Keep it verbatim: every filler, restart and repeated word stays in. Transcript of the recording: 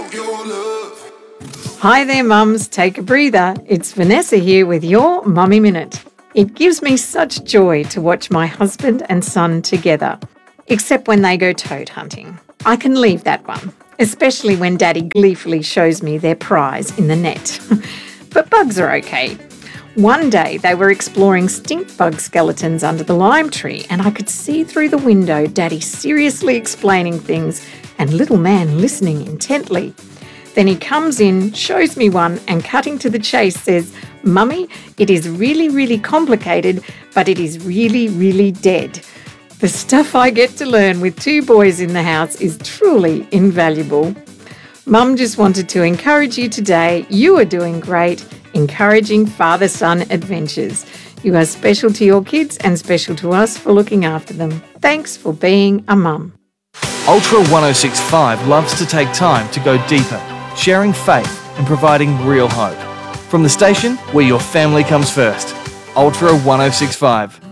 Hi there, mums. Take a breather. It's Vanessa here with your Mummy Minute. It gives me such joy to watch my husband and son together, except when they go toad hunting. I can leave that one, especially when Daddy gleefully shows me their prize in the net. But bugs are okay. One day they were exploring stink bug skeletons under the lime tree, and I could see through the window Daddy seriously explaining things and little man listening intently. Then he comes in, shows me one, and cutting to the chase says, "Mummy, it is really, really complicated, but it is really, really dead." The stuff I get to learn with two boys in the house is truly invaluable. Mum just wanted to encourage you today. You are doing great, encouraging father-son adventures. You are special to your kids and special to us for looking after them. Thanks for being a mum. Ultra one oh six point five loves to take time to go deeper, sharing faith and providing real hope. From the station where your family comes first, Ultra one oh six point five.